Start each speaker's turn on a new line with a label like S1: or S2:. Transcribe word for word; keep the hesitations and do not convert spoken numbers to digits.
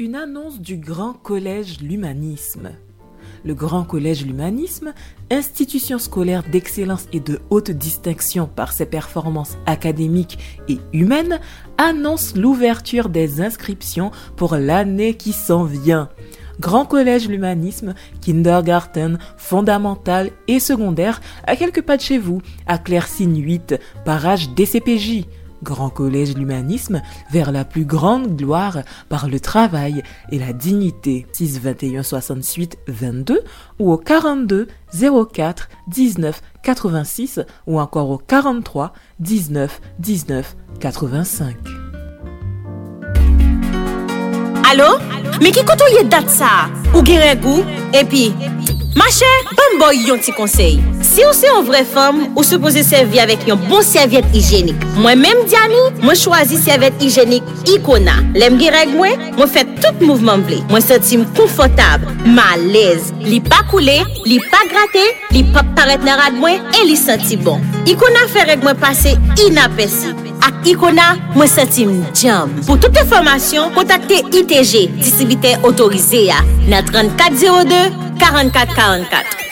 S1: Une annonce du Grand Collège L'Humanisme. Le Grand Collège L'Humanisme, institution scolaire d'excellence et de haute distinction par ses performances académiques et humaines, annonce l'ouverture des inscriptions pour l'année qui s'en vient. Grand Collège L'Humanisme, kindergarten, fondamental et secondaire, à quelques pas de chez vous, à Claircine huit, barrage D C P J. Grand Collège L'Humanisme, vers la plus grande gloire par le travail et la dignité. six vingt et un soixante-huit vingt-deux ou au quarante-deux zéro quatre dix-neuf quatre-vingt-six ou encore au quarante-trois dix-neuf dix-neuf quatre-vingt-cinq.
S2: Allô? Mais qui koto yé date ça? Ou gen goût? Et puis, ma chère, bon boy yon ti conseil. Si ou c'est une vraie femme, ou supposé servir avec une bonne serviette hygiénique. Moi-même, Diani, moi choisi serviette hygiénique Icona. L'aime gen règle moi, moi fait tout mouvement blé. Moi senti confortable, malaise. Li pas coulé, li pas gratté, li pas paraître nan rad moi et li senti bon. Icona fait règle moi passer inaperçu. Ak Icona, moi senti jam. Pour toute information, contactez I T G, distributeur autorisé à na trente-quatre zéro deux quarante-quatre quarante-quatre.